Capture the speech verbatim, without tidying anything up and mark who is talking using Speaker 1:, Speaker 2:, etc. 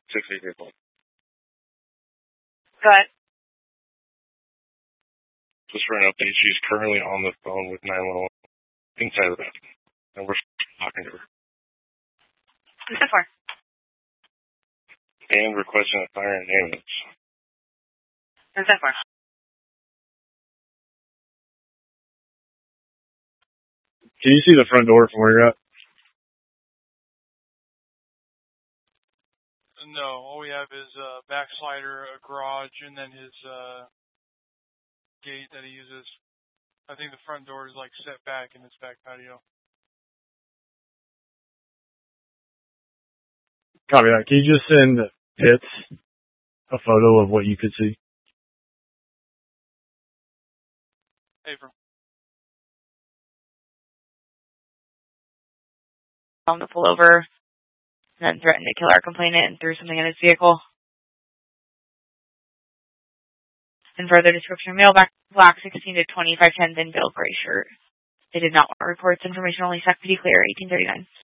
Speaker 1: sixty vehicle.
Speaker 2: Go ahead.
Speaker 1: Just for an update, she's currently on the phone with nine one one inside of the bathroom. And we're talking to her.
Speaker 2: Who's that for?
Speaker 1: And requesting a fire and ambulance.
Speaker 2: Who's that for?
Speaker 3: Can you see the front door from where you're at?
Speaker 4: No, all we have is a backslider, a garage, and then his uh, gate that he uses. I think the front door is like set back in his back patio.
Speaker 3: Copy that. Can you just send Pitts a photo of what you could see?
Speaker 4: Abram.
Speaker 2: Told him to pull over, and then threatened to kill our complainant and threw something in his vehicle. And further description, male back black sixteen to twenty-five ten, thin build, gray shirt. They did not want to report this information, only S A C P D clear, eighteen thirty-nine.